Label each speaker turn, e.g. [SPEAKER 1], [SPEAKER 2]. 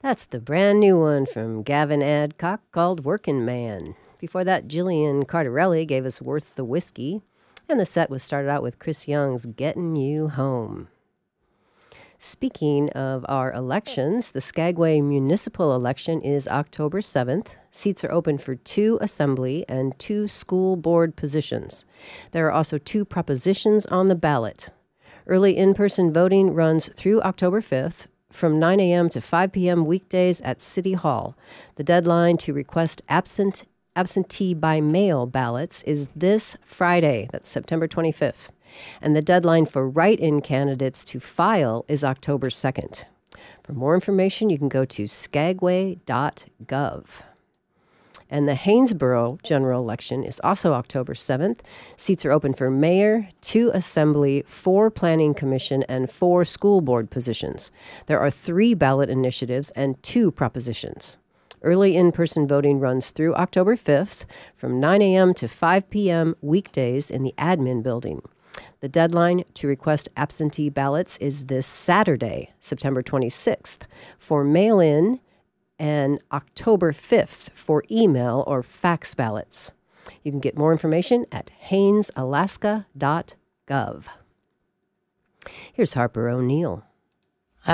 [SPEAKER 1] That's the brand new one from Gavin Adcock called Workin' Man. Before that, Jillian Cardarelli gave us Worth the Whiskey, and the set was started out with Chris Young's Gettin' You Home. Speaking of our elections, the Skagway municipal election is October 7th. Seats are open for 2 assembly and 2 school board positions. There are also 2 propositions on the ballot. Early in-person voting runs through October 5th from 9 a.m. to 5 p.m. weekdays at City Hall. The deadline to request absentee by mail ballots is this Friday. That's September 25th. And the deadline for write-in candidates to file is October 2nd. For more information, you can go to skagway.gov. And the Haynesboro general election is also October 7th. Seats are open for mayor, 2 assembly, 4 planning commission, and 4 school board positions. There are 3 ballot initiatives and 2 propositions. Early in-person voting runs through October 5th from 9 a.m. to 5 p.m. weekdays in the admin building. The deadline to request absentee ballots is this Saturday, September 26th, for mail-in, and October 5th for email or fax ballots. You can get more information at haynesalaska.gov. Here's Harper O'Neill.